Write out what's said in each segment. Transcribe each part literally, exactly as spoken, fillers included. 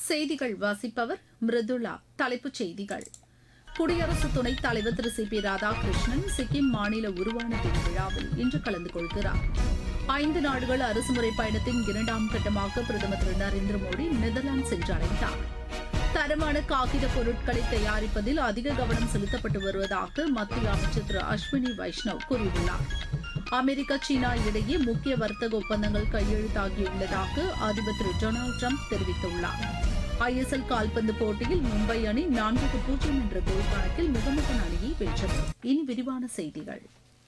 செய்திகள் வாசிப்பவர் மிருதுளா. தலைப்புச் செய்திகள்: குடியரசு துணைத் தலைவர் திரு சி பி ராதாகிருஷ்ணன் சிக்கிம் மாநில உருவான தின விழாவில் இன்று கலந்து கொள்கிறார். ஐந்து நாடுகள் அரசுமுறை பயணத்தின் இரண்டாம் கட்டமாக பிரதமர் திரு நரேந்திர மோடி நெதர்லாந்து சென்றடைந்தார். தரமான காகித பொருட்களை தயாரிப்பதில் அதிக கவனம் செலுத்தப்பட்டு வருவதாக மத்திய அமைச்சர் திரு அஸ்வினி வைஷ்ணவ் கூறியுள்ளார். அமெரிக்கா, சீனா இடையே முக்கிய வர்த்தக ஒப்பந்தங்கள் கையெழுத்தாகியுள்ளதாக அதிபர் திரு டொனால்டு டிரம்ப் தெரிவித்துள்ளார். ஐ எஸ் எல் கால்பந்து போட்டியில் மும்பை அணி நான்குக்கு பூஜ்ஜியம் என்ற கோல் கணக்கில் முகமதன் அணியை வென்றது. இனி விரிவான செய்திகள்.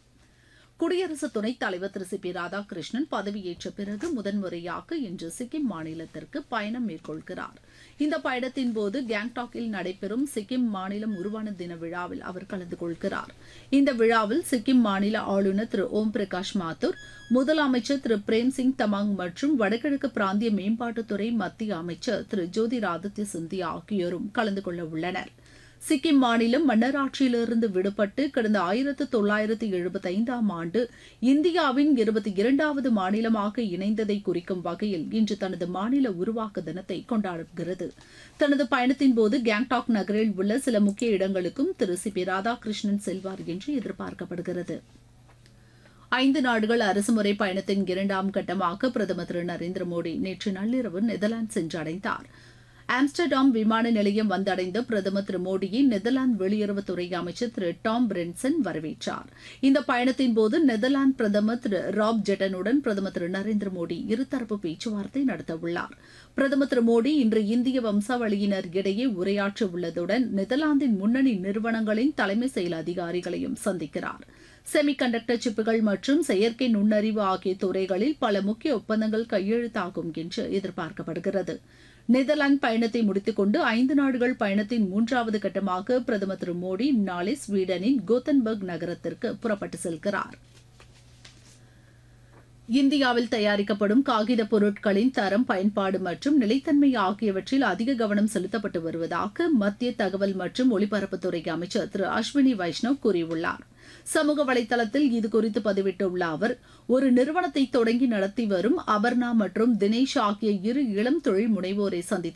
குடியரசு துணைத் தலைவர் திரு சி பி ராதாகிருஷ்ணன் பதவியேற்ற பிறகு முதன்முறையாக இன்று சிக்கிம் மாநிலத்திற்கு பயணம் மேற்கொள்கிறார். இந்த பயணத்தின்போது கேங்டாக்கில் நடைபெறும் சிக்கிம் மாநிலம் உருவான தின விழாவில் அவர் கலந்து கொள்கிறார். இந்த விழாவில் சிக்கிம் மாநில ஆளுநர் திரு ஓம் பிரகாஷ் மாத்தூர், முதலமைச்சர் திரு பிரேம்சிங் தமாங் மற்றும் வடகிழக்கு பிராந்திய மேம்பாட்டுத்துறை மத்திய அமைச்சர் திரு ஜோதிராதித்ய சிந்தியா ஆகியோரும் கலந்து கொள்ள உள்ளனர். சிக்கிம் மாநிலம் மன்னராட்சியிலிருந்து விடுபட்டு கடந்த ஆயிரத்து தொள்ளாயிரத்து எழுபத்தி ஐந்தாம் ஆண்டு இந்தியாவின் இருபத்தி இரண்டாவது மாநிலமாக இணைந்ததை குறிக்கும் வகையில் இன்று தனது மாநில உருவாக்க தினத்தை கொண்டாடுகிறது. தனது பயணத்தின்போது கேங்டாக் நகரில் உள்ள சில முக்கிய இடங்களுக்கும் திரு சி பி ராதாகிருஷ்ணன் செல்வார் என்று எதிர்பார்க்கப்படுகிறது. ஐந்து நாடுகள் அரசுமுறை பயணத்தின் இரண்டாம் கட்டமாக பிரதமர் திரு நரேந்திர மோடி நேற்று நள்ளிரவு நெதர்லாந்து சென்றடைந்தார். ஆம்ஸ்டர்டாம் விமான நிலையம் வந்தடைந்த பிரதமர் திரு மோடியை நெதர்லாந்து வெளியுறவுத்துறை அமைச்சர் திரு டாம் பிரென்சன் வரவேற்றார். இந்த பயணத்தின்போது நெதர்லாந்து பிரதமர் திரு ராப் ஜெட்டனுடன் பிரதமர் திரு நரேந்திர மோடி இருதரப்பு பேச்சுவார்த்தை நடத்தவுள்ளார். பிரதமர் திரு மோடி இன்று இந்திய வம்சாவளியினர் இடையே உரையாற்ற உள்ளதுடன் நெதர்லாந்தின் முன்னணி நிறுவனங்களின் தலைமை செயல் அதிகாரிகளையும் சந்திக்கிறார். செமி கண்டக்டர் சிப்புகள் மற்றும் செயற்கை நுண்ணறிவு ஆகிய துறைகளில் பல முக்கிய ஒப்பந்தங்கள் கையெழுத்தாகும் என்று எதிர்பார்க்கப்படுகிறது. நெதர்லாந்து பயணத்தை முடித்துக் கொண்டு ஐந்து நாடுகள் பயணத்தின் மூன்றாவது கட்டமாக பிரதமர் திரு மோடி நாளை ஸ்வீடனின் கோத்தன்பர்க் நகரத்திற்கு புறப்பட்டு செல்கிறார். இந்தியாவில் தயாரிக்கப்படும் காகித பொருட்களின் தரம், பயன்பாடு மற்றும் நிலைத்தன்மை ஆகியவற்றில் அதிக கவனம் செலுத்தப்பட்டு வருவதாக மத்திய தகவல் மற்றும் ஒலிபரப்புத்துறை அமைச்சர் திரு அஸ்வினி வைஷ்ணவ் கூறியுள்ளார். சமூக வலைதளத்தில் இதுகுறித்து பதிவிட்டுள்ள அவர், ஒரு நிறுவனத்தை தொடங்கி நடத்தி வரும் அபர்ணா மற்றும் தினேஷ் ஆகிய இரு இளம் தொழில் முனைவோரை சந்தித்து